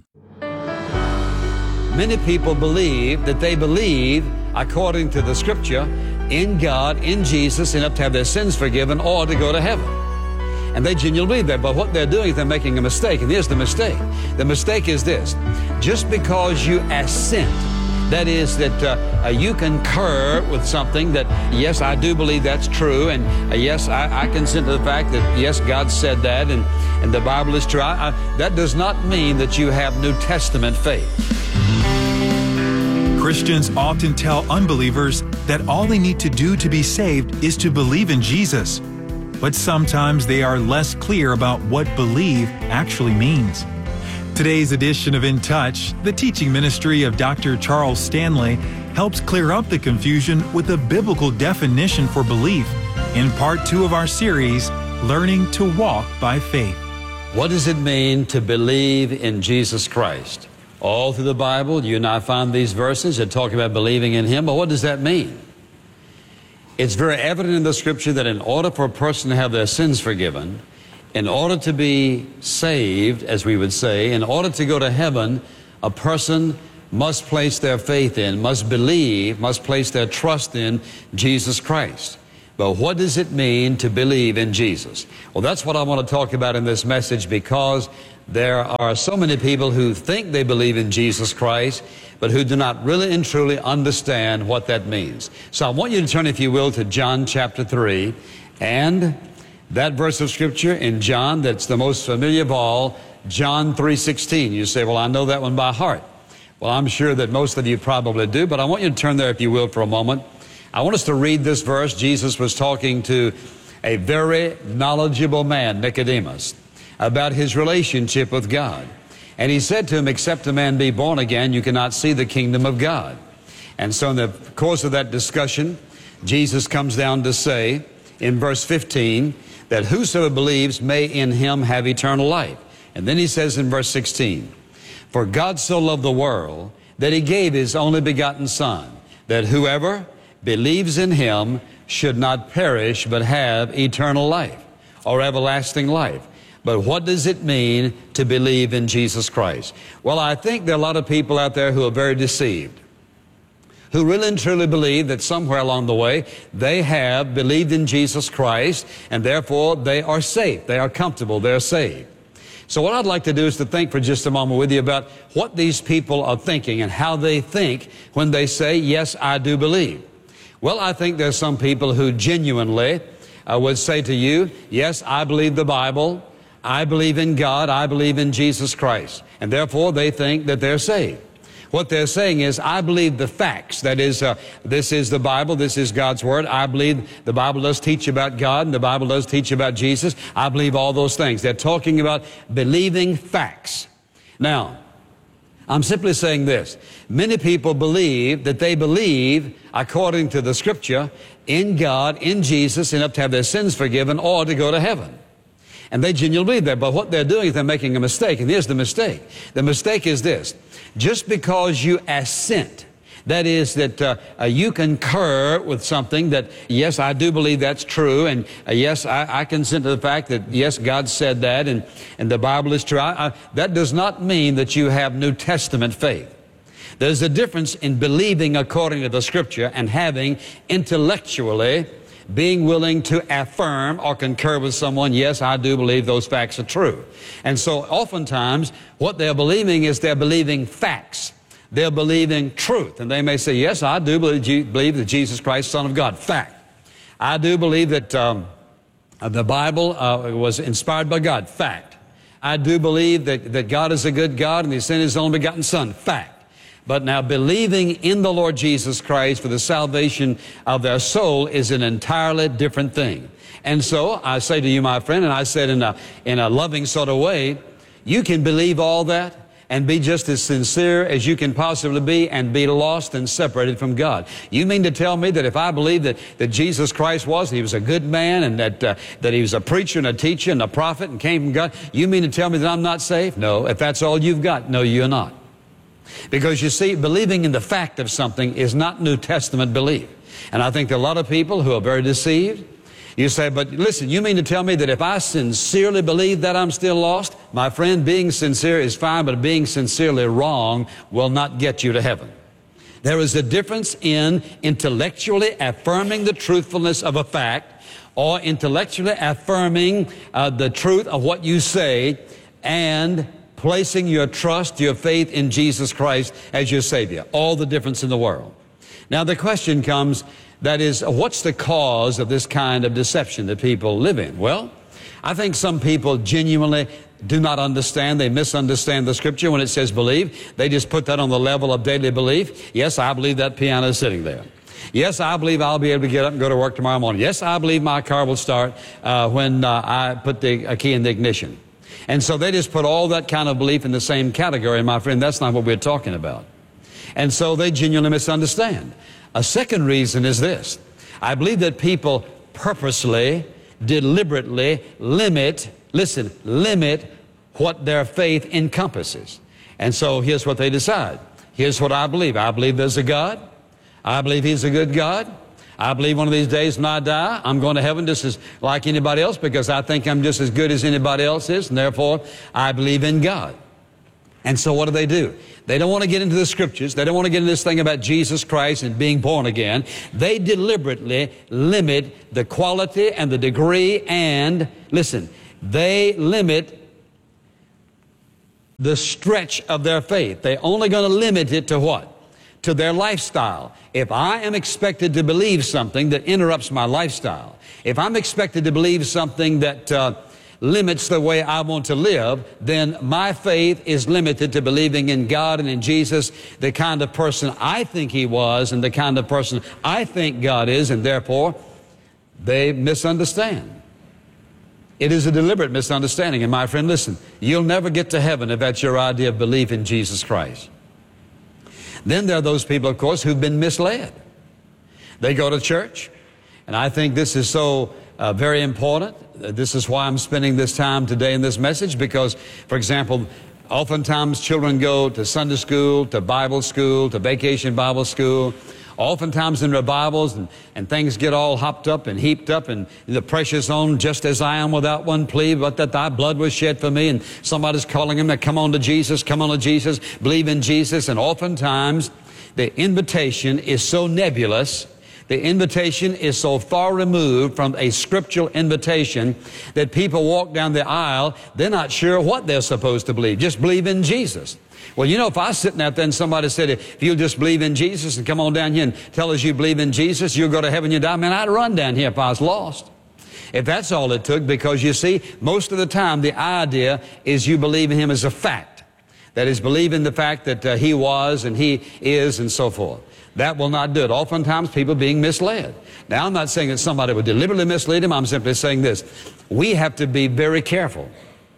Many people believe that they believe, according to the Scripture, in God, in Jesus, enough to have their sins forgiven or to go to heaven. And they genuinely believe that, but what they're doing is they're making a mistake. And here's the mistake. The mistake is this. Just because you assent, that is that uh, uh, you concur with something that, yes, I do believe that's true, and uh, yes, I, I consent to the fact that, yes, God said that, and, and the Bible is true. I, I, that does not mean that you have New Testament faith. Christians often tell unbelievers that all they need to do to be saved is to believe in Jesus. But sometimes they are less clear about what believe actually means. Today's edition of In Touch, the teaching ministry of Doctor Charles Stanley, helps clear up the confusion with a biblical definition for belief in part two of our series, Learning to Walk by Faith. What does it mean to believe in Jesus Christ? All through the Bible, you and I find these verses that talk about believing in Him, but what does that mean? It's very evident in the Scripture that in order for a person to have their sins forgiven, in order to be saved, as we would say, in order to go to heaven, a person must place their faith in, must believe, must place their trust in Jesus Christ. But what does it mean to believe in Jesus? Well, that's what I want to talk about in this message, because there are so many people who think they believe in Jesus Christ, but who do not really and truly understand what that means. So I want you to turn, if you will, to John chapter three, and that verse of Scripture in John that's the most familiar of all, John three sixteen. You say, well, I know that one by heart. Well, I'm sure that most of you probably do, but I want you to turn there, if you will, for a moment. I want us to read this verse. Jesus was talking to a very knowledgeable man, Nicodemus, about his relationship with God. And he said to him, except a man be born again, you cannot see the kingdom of God. And so in the course of that discussion, Jesus comes down to say in verse fifteen that whosoever believes may in him have eternal life. And then he says in verse sixteen, for God so loved the world that he gave his only begotten Son, that whoever believes in him should not perish but have eternal life or everlasting life. But what does it mean to believe in Jesus Christ? Well, I think there are a lot of people out there who are very deceived, who really and truly believe that somewhere along the way they have believed in Jesus Christ, and therefore they are safe, they are comfortable, they're saved. So what I'd like to do is to think for just a moment with you about what these people are thinking and how they think when they say, yes, I do believe. Well, I think there's some people who genuinely uh, would say to you, yes, I believe the Bible, I believe in God, I believe in Jesus Christ, and therefore they think that they're saved. What they're saying is, I believe the facts. That is, uh, this is the Bible, this is God's Word. I believe the Bible does teach about God, and the Bible does teach about Jesus. I believe all those things. They're talking about believing facts. Now, I'm simply saying this. Many people believe that they believe, according to the Scripture, in God, in Jesus, enough to have their sins forgiven or to go to heaven. And they genuinely believe that, but what they're doing is they're making a mistake, and here's the mistake. The mistake is this. Just because you assent, that is that uh, uh, you concur with something that, yes, I do believe that's true, and uh, yes, I, I consent to the fact that, yes, God said that, and, and the Bible is true. I, I, that does not mean that you have New Testament faith. There's a difference in believing according to the Scripture and having intellectually being willing to affirm or concur with someone, yes, I do believe those facts are true. And so oftentimes what they're believing is they're believing facts. They're believing truth. And they may say, yes, I do believe, believe that Jesus Christ, Son of God. Fact. I do believe that um, the Bible uh, was inspired by God. Fact. I do believe that, that God is a good God and He sent His only begotten Son. Fact. But now believing in the Lord Jesus Christ for the salvation of their soul is an entirely different thing. And so I say to you, my friend, and I said in a, in a loving sort of way, you can believe all that and be just as sincere as you can possibly be and be lost and separated from God. You mean to tell me that if I believe that, that Jesus Christ was, He was a good man, and that, uh, that He was a preacher and a teacher and a prophet and came from God, you mean to tell me that I'm not saved? No. If that's all you've got, no, you're not. Because you see, believing in the fact of something is not New Testament belief. And I think there are a lot of people who are very deceived. You say, but listen, you mean to tell me that if I sincerely believe that I'm still lost? My friend, being sincere is fine, but being sincerely wrong will not get you to heaven. There is a difference in intellectually affirming the truthfulness of a fact or intellectually affirming uh, the truth of what you say and placing your trust, your faith in Jesus Christ as your Savior. All the difference in the world. Now the question comes, that is, what's the cause of this kind of deception that people live in? Well, I think some people genuinely do not understand. They misunderstand the Scripture when it says believe. They just put that on the level of daily belief. Yes, I believe that piano is sitting there. Yes, I believe I'll be able to get up and go to work tomorrow morning. Yes, I believe my car will start uh, when uh, I put the uh, key in the ignition. And so they just put all that kind of belief in the same category. And my friend, that's not what we're talking about. And so they genuinely misunderstand. A second reason is this. I believe that people purposely, deliberately limit, listen, limit what their faith encompasses. And so here's what they decide. Here's what I believe. I believe there's a God. I believe He's a good God. I believe one of these days when I die, I'm going to heaven just as like anybody else because I think I'm just as good as anybody else is, and therefore I believe in God. And so what do they do? They don't want to get into the Scriptures. They don't want to get into this thing about Jesus Christ and being born again. They deliberately limit the quality and the degree and, listen, they limit the stretch of their faith. They're only going to limit it to what? To their lifestyle. If I am expected to believe something that interrupts my lifestyle, if I'm expected to believe something that uh, limits the way I want to live, then my faith is limited to believing in God and in Jesus, the kind of person I think He was and the kind of person I think God is, and therefore they misunderstand. It is a deliberate misunderstanding. And my friend, listen, you'll never get to heaven if that's your idea of belief in Jesus Christ. Then there are those people, of course, who've been misled. They go to church, and I think this is so uh, very important. This is why I'm spending this time today in this message, because, for example, oftentimes children go to Sunday school, to Bible school, to vacation Bible school, oftentimes in revivals, and, and things get all hopped up and heaped up, and the precious on, just as I am without one plea, but that thy blood was shed for me, and somebody's calling them to come on to Jesus, come on to Jesus, believe in Jesus, and oftentimes the invitation is so nebulous, the invitation is so far removed from a scriptural invitation that people walk down the aisle, they're not sure what they're supposed to believe, just believe in Jesus. Well, you know, if I was sitting out there and somebody said, if you'll just believe in Jesus and come on down here and tell us you believe in Jesus, you'll go to heaven, you die, man, I'd run down here if I was lost. If that's all it took, because you see, most of the time the idea is you believe in Him as a fact. That is, believe in the fact that uh, He was and He is and so forth. That will not do it. Oftentimes people being misled. Now, I'm not saying that somebody would deliberately mislead him. I'm simply saying this. We have to be very careful.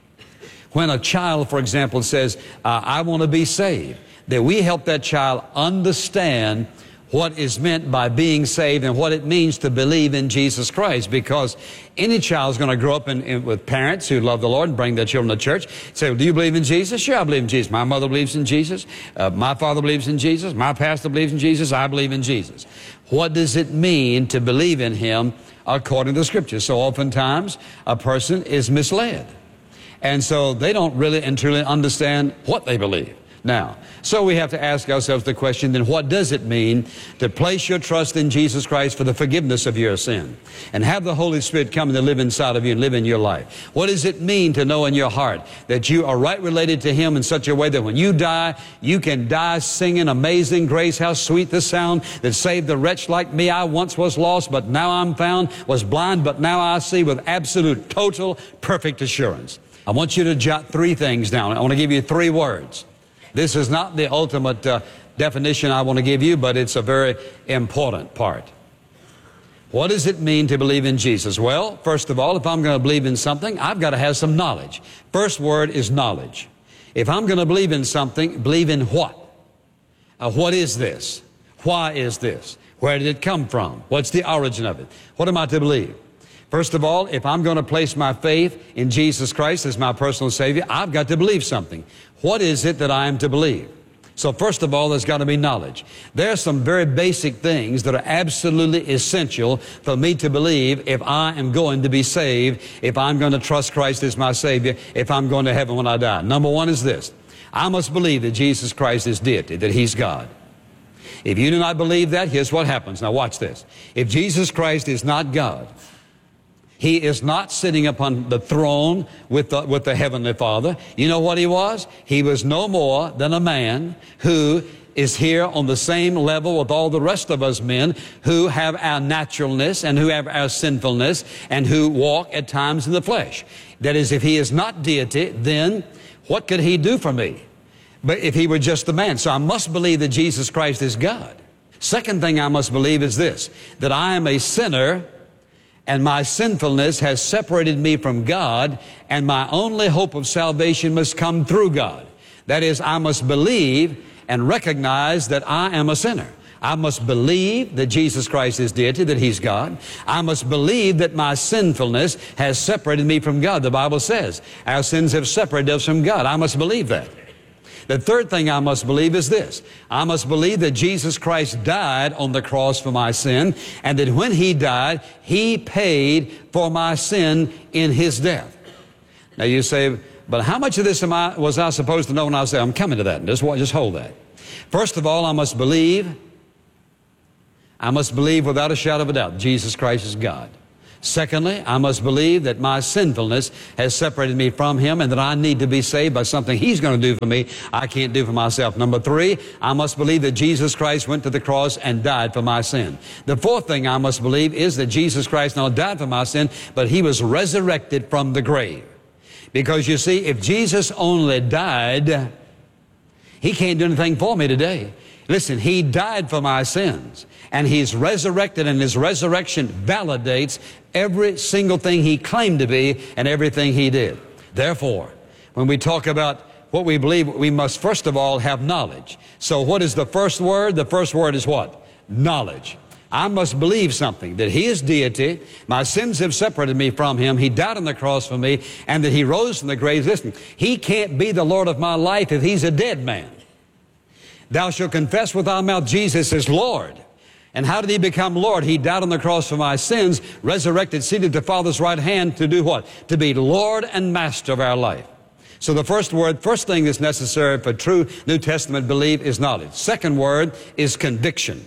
When a child, for example, says, uh, I want to be saved, that we help that child understand what is meant by being saved and what it means to believe in Jesus Christ. Because any child is going to grow up in, in, with parents who love the Lord and bring their children to church. Say, well, do you believe in Jesus? Sure, I believe in Jesus. My mother believes in Jesus. Uh, my father believes in Jesus. My pastor believes in Jesus. I believe in Jesus. What does it mean to believe in Him according to the Scripture? So oftentimes a person is misled. And so they don't really and truly understand what they believe. Now, so we have to ask ourselves the question, then what does it mean to place your trust in Jesus Christ for the forgiveness of your sin and have the Holy Spirit come to live inside of you and live in your life? What does it mean to know in your heart that you are right related to Him in such a way that when you die, you can die singing Amazing Grace, how sweet the sound that saved the wretch like me. I once was lost, but now I'm found, was blind, but now I see, with absolute, total, perfect assurance. I want you to jot three things down. I want to give you three words. This is not the ultimate uh, definition I want to give you, but it's a very important part. What does it mean to believe in Jesus? Well, first of all, if I'm going to believe in something, I've got to have some knowledge. First word is knowledge. If I'm going to believe in something, believe in what? Uh, what is this? Why is this? Where did it come from? What's the origin of it? What am I to believe? First of all, if I'm going to place my faith in Jesus Christ as my personal Savior, I've got to believe something. What is it that I am to believe? So first of all, there's got to be knowledge. There are some very basic things that are absolutely essential for me to believe if I am going to be saved, if I'm going to trust Christ as my Savior, if I'm going to heaven when I die. Number one is this. I must believe that Jesus Christ is deity, that He's God. If you do not believe that, here's what happens. Now watch this. If Jesus Christ is not God, He is not sitting upon the throne with the, with the Heavenly Father. You know what He was? He was no more than a man who is here on the same level with all the rest of us men who have our naturalness and who have our sinfulness and who walk at times in the flesh. That is, if He is not deity, then what could He do for me? But if He were just a man. So I must believe that Jesus Christ is God. Second thing I must believe is this, that I am a sinner and my sinfulness has separated me from God, and my only hope of salvation must come through God. That is, I must believe and recognize that I am a sinner. I must believe that Jesus Christ is deity, that He's God. I must believe that my sinfulness has separated me from God. The Bible says our sins have separated us from God. I must believe that. The third thing I must believe is this. I must believe that Jesus Christ died on the cross for my sin, and that when He died, He paid for my sin in His death. Now you say, but how much of this am I, was I supposed to know when I was there? I'm coming to that. Just, just hold that. First of all, I must believe I must believe without a shadow of a doubt Jesus Christ is God. Secondly, I must believe that my sinfulness has separated me from Him and that I need to be saved by something He's going to do for me I can't do for myself. Number three, I must believe that Jesus Christ went to the cross and died for my sin. The fourth thing I must believe is that Jesus Christ not only died for my sin, but He was resurrected from the grave. Because you see, if Jesus only died, He can't do anything for me today. Listen, He died for my sins, and He's resurrected, and His resurrection validates every single thing He claimed to be and everything He did. Therefore, when we talk about what we believe, we must first of all have knowledge. So what is the first word? The first word is what? Knowledge. I must believe something, that He is deity, my sins have separated me from Him, He died on the cross for me, and that He rose from the grave. Listen, He can't be the Lord of my life if He's a dead man. Thou shalt confess with thy mouth Jesus is Lord. And how did He become Lord? He died on the cross for my sins, resurrected, seated at the Father's right hand to do what? To be Lord and Master of our life. So the first word, first thing that's necessary for true New Testament belief is knowledge. Second word is conviction.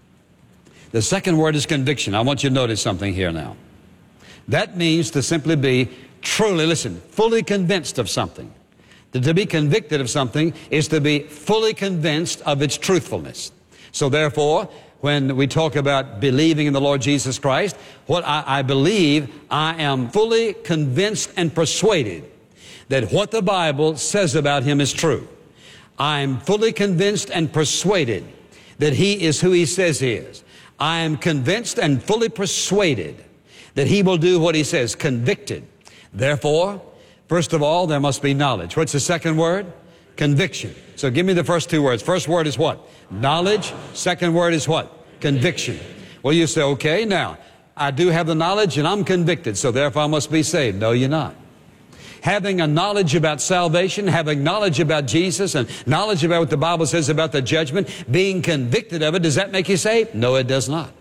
The second word is conviction. I want you to notice something here now. That means to simply be truly, listen, fully convinced of something. To be convicted of something is to be fully convinced of its truthfulness. So therefore, when we talk about believing in the Lord Jesus Christ, what I, I believe, I am fully convinced and persuaded that what the Bible says about Him is true. I am fully convinced and persuaded that He is who He says He is. I am convinced and fully persuaded that He will do what He says, convicted. Therefore, first of all, there must be knowledge. What's the second word? Conviction. So give me the first two words. First word is what? Knowledge. Second word is what? Conviction. Well, you say, okay, now, I do have the knowledge and I'm convicted, so therefore I must be saved. No, you're not. Having a knowledge about salvation, having knowledge about Jesus and knowledge about what the Bible says about the judgment, being convicted of it, does that make you saved? No, it does not.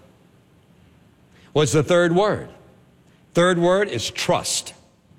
What's the third word? Third word is trust.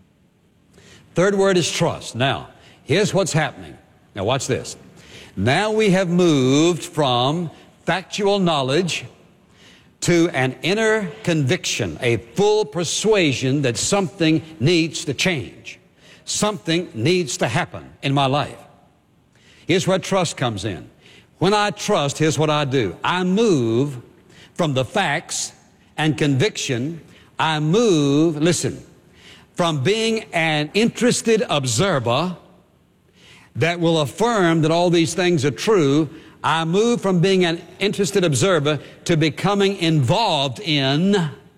Third word is trust. Now, here's what's happening. Now watch this. Now we have moved from factual knowledge to an inner conviction, a full persuasion that something needs to change. Something needs to happen in my life. Here's where trust comes in. When I trust, here's what I do. I move from the facts and conviction. I move, listen, from being an interested observer that will affirm that all these things are true, I move from being an interested observer to becoming involved in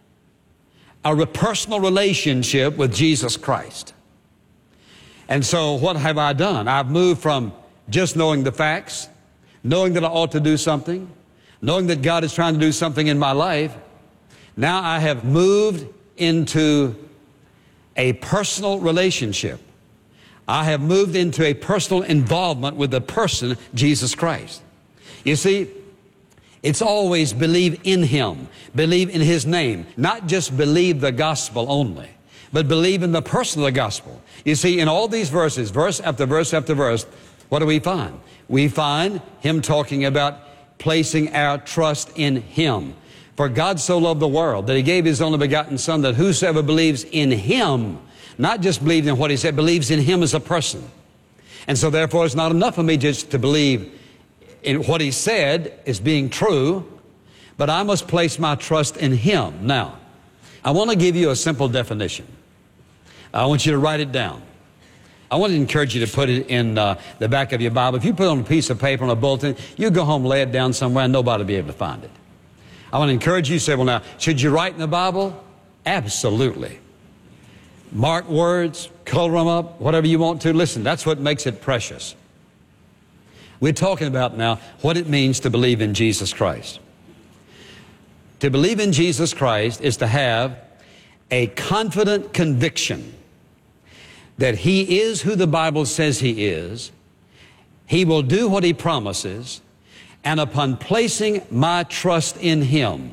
a personal relationship with Jesus Christ. And so what have I done? I've moved from just knowing the facts, knowing that I ought to do something, knowing that God is trying to do something in my life. Now I have moved into a personal relationship. I have moved into a personal involvement with the person, Jesus Christ. You see, it's always believe in Him, believe in His name, not just believe the gospel only, but believe in the person of the gospel. You see, in all these verses, verse after verse after verse, what do we find? We find Him talking about placing our trust in Him. For God so loved the world that He gave His only begotten Son, that whosoever believes in Him, not just believes in what He said, believes in Him as a person. And so therefore it's not enough for me just to believe in what He said as being true, but I must place my trust in Him. Now, I want to give you a simple definition. I want you to write it down. I want to encourage you to put it in uh, the back of your Bible. If you put it on a piece of paper on a bulletin, you go home, lay it down somewhere, and nobody will be able to find it. I want to encourage you to say, well, now, should you write in the Bible? Absolutely. Mark words, color them up, whatever you want to. Listen, that's what makes it precious. We're talking about now what it means to believe in Jesus Christ. To believe in Jesus Christ is to have a confident conviction that He is who the Bible says He is, He will do what He promises, and upon placing my trust in Him,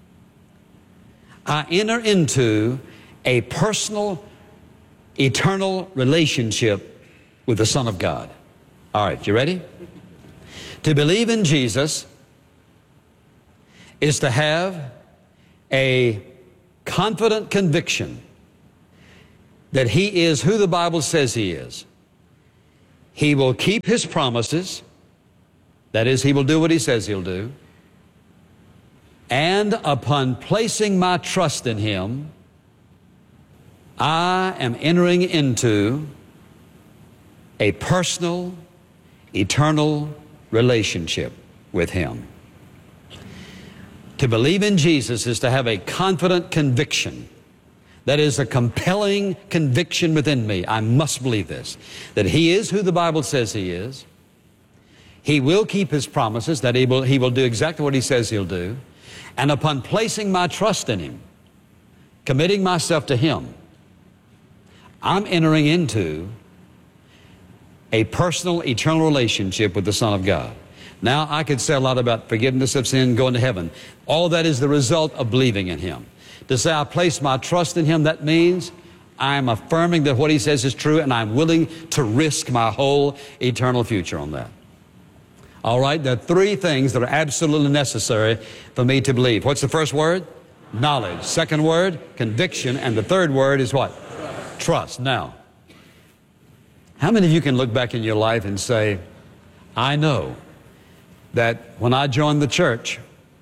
I enter into a personal, eternal relationship with the Son of God. All right, you ready? To believe in Jesus is to have a confident conviction that He is who the Bible says He is. He will keep His promises. That is, He will do what He says He'll do. And upon placing my trust in Him, I am entering into a personal, eternal relationship with Him. To believe in Jesus is to have a confident conviction. That is a compelling conviction within me. I must believe this, that He is who the Bible says He is. He will keep His promises, that He will, he will do exactly what He says He'll do. And upon placing my trust in Him, committing myself to Him, I'm entering into a personal, eternal relationship with the Son of God. Now, I could say a lot about forgiveness of sin, going to heaven. All that is the result of believing in Him. To say I place my trust in Him, that means I'm affirming that what He says is true, and I'm willing to risk my whole eternal future on that. All right, there are three things that are absolutely necessary for me to believe. What's the first word? Knowledge. Second word? Conviction. And the third word is what? Trust. Trust. Now, how many of you can look back in your life and say, I know that when I joined the church,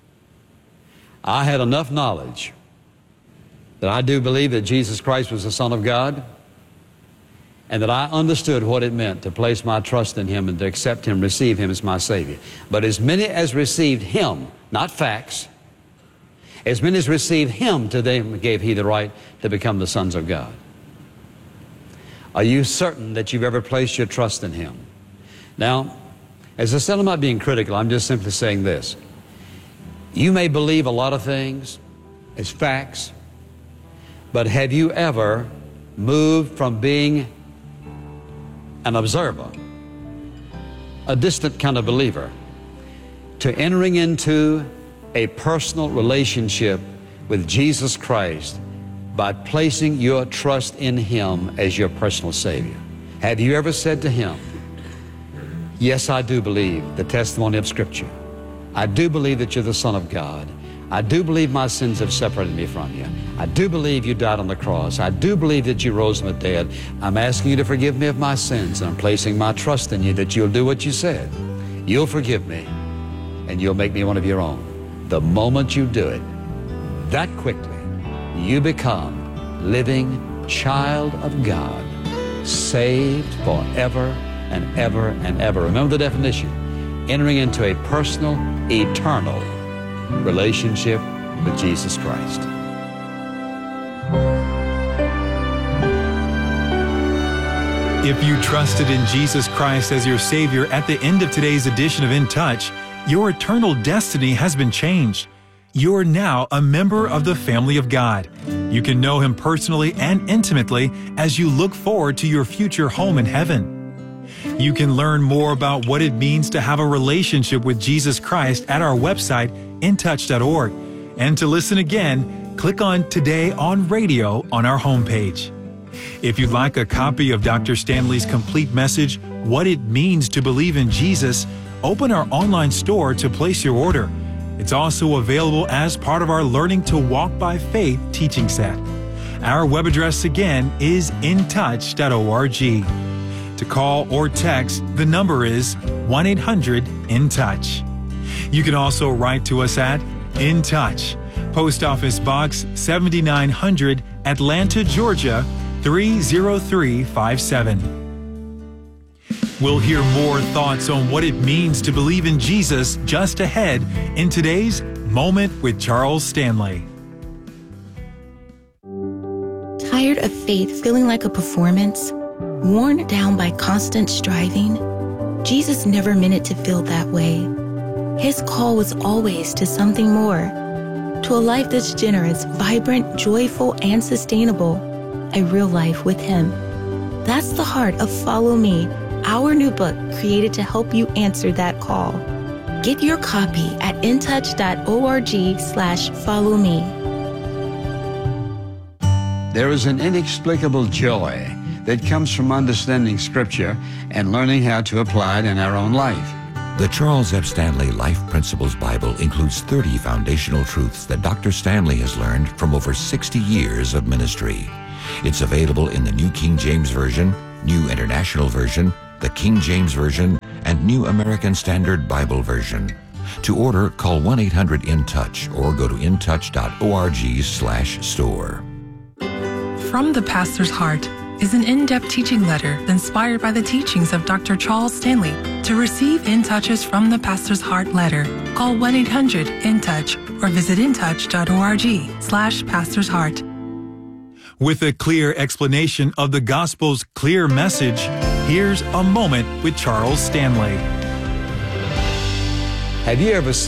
I had enough knowledge that I do believe that Jesus Christ was the Son of God, and that I understood what it meant to place my trust in Him and to accept Him, receive Him as my Savior. But as many as received Him, not facts, as many as received Him, to them gave He the right to become the sons of God. Are you certain that you've ever placed your trust in Him? Now, as I said, I'm not being critical. I'm just simply saying this. You may believe a lot of things as facts, but have you ever moved from being an observer, a distant kind of believer, to entering into a personal relationship with Jesus Christ by placing your trust in Him as your personal Savior? Have you ever said to Him, yes, I do believe the testimony of Scripture. I do believe that you're the Son of God. I do believe my sins have separated me from you. I do believe you died on the cross. I do believe that you rose from the dead. I'm asking you to forgive me of my sins, and I'm placing my trust in you that you'll do what you said. You'll forgive me, and you'll make me one of your own. The moment you do it, that quickly, you become living child of God, saved forever and ever and ever. Remember the definition. Entering into a personal, eternal relationship with Jesus Christ. If you trusted in Jesus Christ as your Savior at the end of today's edition of In Touch, your eternal destiny has been changed. You're now a member of the family of God. You can know Him personally and intimately as you look forward to your future home in heaven. You can learn more about what it means to have a relationship with Jesus Christ at our website, in touch dot org. And to listen again, click on Today on Radio on our homepage. If you'd like a copy of Doctor Stanley's complete message, What It Means to Believe in Jesus, open our online store to place your order. It's also available as part of our Learning to Walk by Faith teaching set. Our web address again is in touch dot org. To call or text, the number is one eight hundred in touch. You can also write to us at In Touch, Post Office Box seventy-nine hundred, Atlanta, Georgia three zero three five seven. We'll hear more thoughts on what it means to believe in Jesus just ahead in today's Moment with Charles Stanley. Tired of faith feeling like a performance? Worn down by constant striving? Jesus never meant it to feel that way. His call was always to something more, to a life that's generous, vibrant, joyful, and sustainable, a real life with Him. That's the heart of Follow Me, our new book created to help you answer that call. Get your copy at intouch.org slash follow me. There is an inexplicable joy that comes from understanding Scripture and learning how to apply it in our own life. The Charles F. Stanley Life Principles Bible includes thirty foundational truths that Doctor Stanley has learned from over sixty years of ministry. It's available in the New King James Version, New International Version, the King James Version, and New American Standard Bible Version. To order, call one eight hundred in touch or go to intouch.org slash store. From the Pastor's Heart is an in-depth teaching letter inspired by the teachings of Doctor Charles Stanley. To receive In Touch's From the Pastor's Heart letter, call one eight hundred in touch or visit intouch.org slash pastor's heart. With a clear explanation of the gospel's clear message, here's A Moment with Charles Stanley. Have you ever